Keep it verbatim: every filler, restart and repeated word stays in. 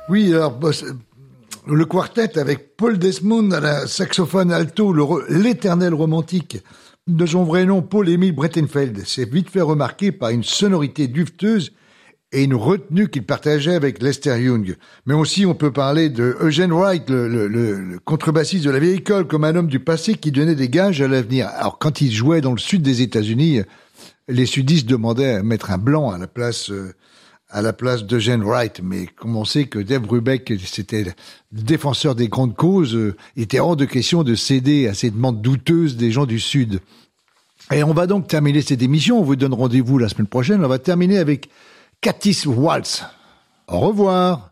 Oui, alors, bah, le quartet avec Paul Desmond à la saxophone alto, le re, l'éternel romantique, de son vrai nom Paul-Émile Breitenfeld, s'est vite fait remarquer par une sonorité duveteuse et une retenue qu'il partageait avec Lester Young. Mais aussi, on peut parler de Eugene Wright, le, le, le, le contrebassiste de la vieille école, comme un homme du passé qui donnait des gages à l'avenir. Alors, quand il jouait dans le sud des États-Unis, les sudistes demandaient à mettre un blanc à la place, euh, à la place d'Eugene Wright. Mais comme on sait que Dave Brubeck, c'était le défenseur des grandes causes, euh, il était hors de question de céder à ces demandes douteuses des gens du sud. Et on va donc terminer cette émission. On vous donne rendez-vous la semaine prochaine. On va terminer avec Katis Waltz. Au revoir.